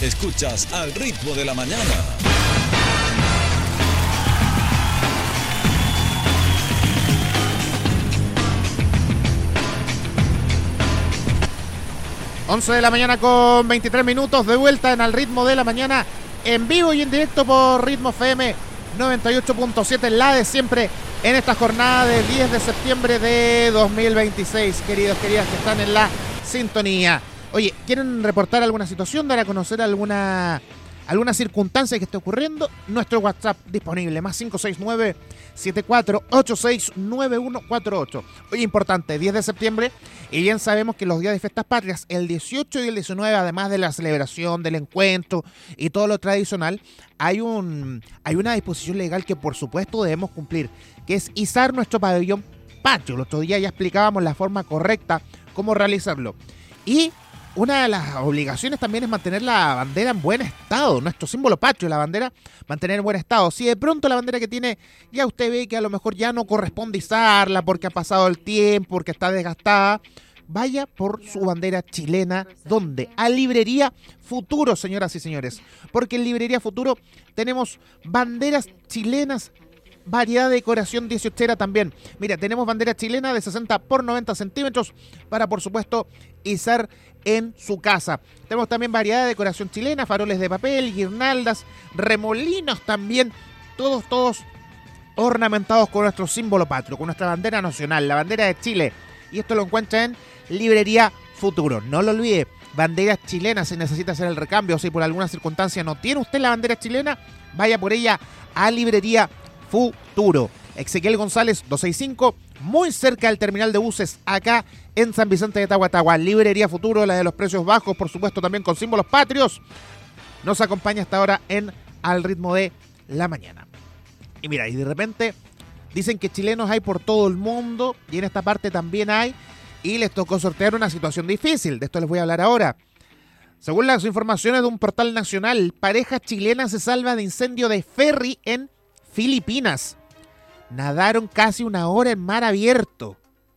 Escuchas Al Ritmo de la Mañana. Once de la mañana con 23 minutos, de vuelta en Al Ritmo de la Mañana, en vivo y en directo por Ritmo FM 98.7, la de siempre, en esta jornada de 10 de septiembre de 2026. Queridos, queridas que están en la sintonía. Oye, ¿quieren reportar alguna situación, dar a conocer alguna circunstancia que esté ocurriendo? Nuestro WhatsApp disponible, más 569-7486-9148. Oye, importante, 10 de septiembre, y bien sabemos que los días de fiestas patrias, el 18 y el 19, además de la celebración, del encuentro y todo lo tradicional, hay una disposición legal que por supuesto debemos cumplir, que es izar nuestro pabellón patrio. El otro día ya explicábamos la forma correcta, cómo realizarlo. Y una de las obligaciones también es mantener la bandera en buen estado, nuestro símbolo patrio, la bandera, mantener en buen estado. Si de pronto la bandera que tiene, ya usted ve que a lo mejor ya no corresponde izarla porque ha pasado el tiempo, porque está desgastada, vaya por su bandera chilena. ¿Dónde? A Librería Futuro, señoras y señores. Porque en Librería Futuro tenemos banderas chilenas, variedad de decoración 18era también. Mira, tenemos bandera chilena de 60 por 90 centímetros para, por supuesto, izar en su casa. Tenemos también variedad de decoración chilena, faroles de papel, guirnaldas, remolinos también, todos ornamentados con nuestro símbolo patrio, con nuestra bandera nacional, la bandera de Chile. Y esto lo encuentra en Librería Futuro. No lo olvide, banderas chilenas, si necesita hacer el recambio, o si por alguna circunstancia no tiene usted la bandera chilena, vaya por ella a Librería Futuro. Ezequiel González 265, muy cerca del terminal de buses, acá en San Vicente de Tahuatahua. Librería Futuro, la de los precios bajos, por supuesto también con símbolos patrios, nos acompaña hasta ahora en Al Ritmo de la Mañana. Y mira, y de repente dicen que chilenos hay por todo el mundo, y en esta parte también hay, y les tocó sortear una situación difícil. De esto les voy a hablar ahora. Según las informaciones de un portal nacional, pareja chilena se salva de incendio de ferry en Filipinas. Nadaron casi una hora en mar abierto.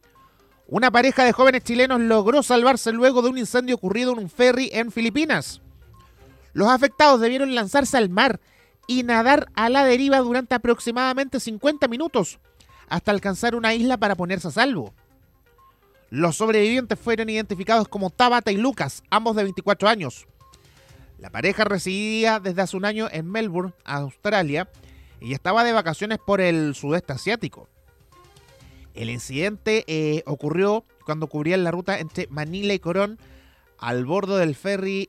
Una pareja de jóvenes chilenos logró salvarse luego de un incendio ocurrido en un ferry en Filipinas. Los afectados debieron lanzarse al mar y nadar a la deriva durante aproximadamente 50 minutos hasta alcanzar una isla para ponerse a salvo. Los sobrevivientes fueron identificados como Tabata y Lucas, ambos de 24 años. La pareja residía desde hace un año en Melbourne, Australia, y estaba de vacaciones por el sudeste asiático. El incidente ocurrió cuando cubrían la ruta entre Manila y Corón al bordo del ferry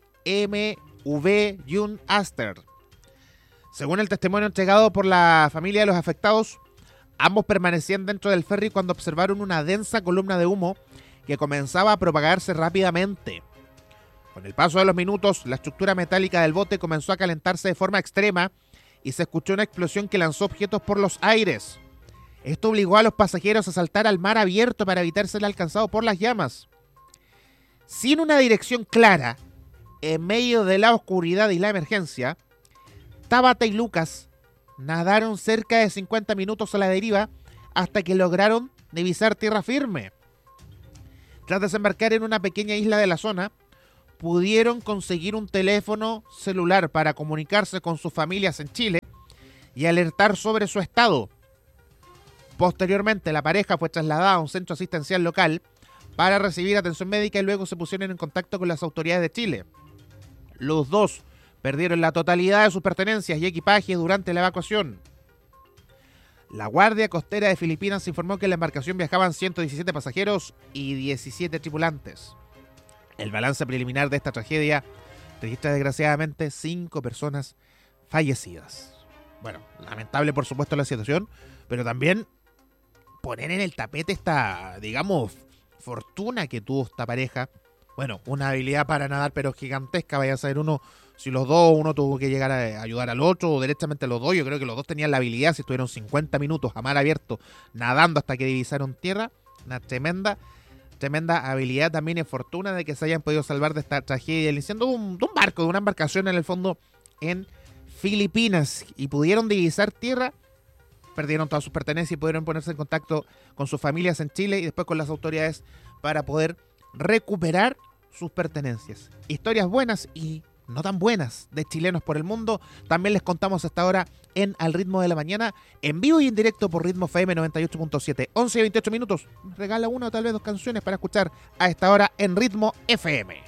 MV Yun Aster. Según el testimonio entregado por la familia de los afectados, ambos permanecían dentro del ferry cuando observaron una densa columna de humo que comenzaba a propagarse rápidamente. Con el paso de los minutos, la estructura metálica del bote comenzó a calentarse de forma extrema y se escuchó una explosión que lanzó objetos por los aires. Esto obligó a los pasajeros a saltar al mar abierto para evitar ser alcanzados por las llamas. Sin una dirección clara, en medio de la oscuridad y la emergencia, Tabata y Lucas nadaron cerca de 50 minutos a la deriva hasta que lograron divisar tierra firme. Tras desembarcar en una pequeña isla de la zona, pudieron conseguir un teléfono celular para comunicarse con sus familias en Chile y alertar sobre su estado. Posteriormente, la pareja fue trasladada a un centro asistencial local para recibir atención médica y luego se pusieron en contacto con las autoridades de Chile. Los dos perdieron la totalidad de sus pertenencias y equipaje durante la evacuación. La Guardia Costera de Filipinas informó que en la embarcación viajaban 117 pasajeros y 17 tripulantes. El balance preliminar de esta tragedia registra desgraciadamente 5 personas fallecidas. Bueno, lamentable por supuesto la situación, pero también poner en el tapete esta, digamos, fortuna que tuvo esta pareja. Bueno, una habilidad para nadar pero gigantesca, vaya a saber uno si los dos, uno tuvo que llegar a ayudar al otro o directamente los dos. Yo creo que los dos tenían la habilidad, si estuvieron 50 minutos a mar abierto nadando hasta que divisaron tierra. Una tremenda habilidad también y fortuna de que se hayan podido salvar de esta tragedia del incendio de un barco, de una embarcación en el fondo en Filipinas, y pudieron divisar tierra. Perdieron todas sus pertenencias y pudieron ponerse en contacto con sus familias en Chile y después con las autoridades para poder recuperar sus pertenencias. Historias buenas y no tan buenas de chilenos por el mundo. También les contamos hasta ahora en Al Ritmo de la Mañana, en vivo y en directo por Ritmo FM 98.7. 11 y 28 minutos. Regala una o tal vez dos canciones para escuchar a esta hora en Ritmo FM.